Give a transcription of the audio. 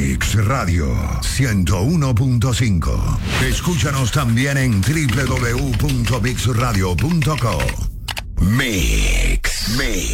Mix Radio 101.5. Escúchanos también en www.mixradio.co. Mix.